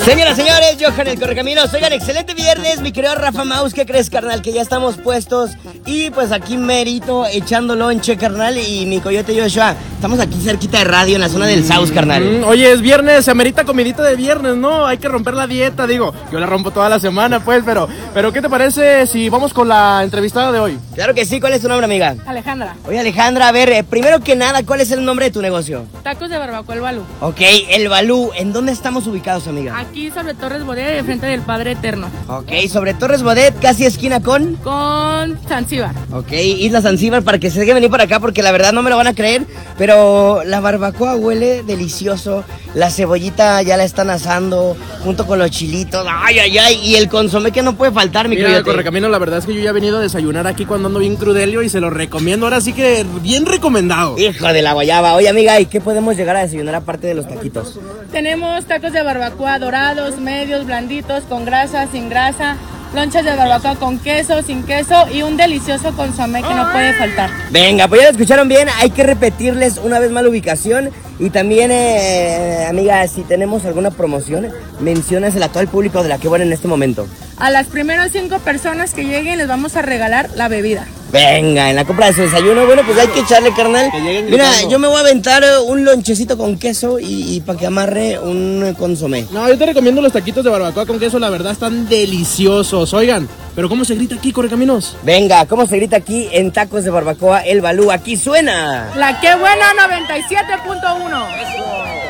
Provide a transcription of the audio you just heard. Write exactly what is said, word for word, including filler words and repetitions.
Señoras, señores, Johan el Correcaminos. Oigan, excelente viernes, mi querido Rafa Maus. ¿Qué crees, carnal? Que ya estamos puestos. Y pues aquí Merito echando lonche, carnal. Y mi coyote Joshua. Estamos aquí cerquita de radio en la zona del Saus, carnal. Mm, oye, es viernes, se amerita comidita de viernes, ¿no? Hay que romper la dieta, digo. Yo la rompo toda la semana, pues, pero, pero ¿qué te parece si vamos con la entrevistada de hoy? Claro que sí. ¿Cuál es tu nombre, amiga? Alejandra. Oye, Alejandra, a ver, eh, primero que nada, ¿cuál es el nombre de tu negocio? Tacos de barbacoa El Balú. Ok, El Balú. ¿En dónde estamos ubicados, amiga? Aquí sobre Torres Bodet, de frente del Padre Eterno. Ok, sobre Torres Bodet, casi esquina con... Con Zanzíbar. Ok, Isla Zanzíbar, para que se deje venir para acá, porque la verdad no me lo van a creer, pero la barbacoa huele delicioso, la cebollita ya la están asando, junto con los chilitos, ay, ay, ay, y el consomé que no puede faltar, mi Mira, coyote. Correcamino, la verdad es que yo ya he venido a desayunar aquí cuando ando bien crudelio y se lo recomiendo, ahora sí que bien recomendado. Hijo de la guayaba. Oye, amiga, ¿y qué podemos llegar a desayunar aparte de los taquitos? Tenemos tacos de barbacoa dorados, medios, blanditos, con grasa, sin grasa. Lonchas de barbacoa con queso, sin queso y un delicioso consomé que no puede faltar. Venga, pues ya lo escucharon bien, hay que repetirles una vez más la ubicación. Y también, eh, amiga, si tenemos alguna promoción, menciónasela a todo el público de La Que Buena en este momento. A las primeras cinco personas que lleguen les vamos a regalar la bebida. Venga, en la compra de su desayuno, bueno, pues hay que echarle, carnal. Mira, yo me voy a aventar un lonchecito con queso y, y para que amarre un consomé. No, yo te recomiendo los taquitos de barbacoa con queso, la verdad están deliciosos. Oigan, pero ¿cómo se grita aquí, Correcaminos? Venga, ¿cómo se grita aquí en Tacos de Barbacoa El Balú? Aquí suena La Que Buena noventa y siete punto uno. Eso.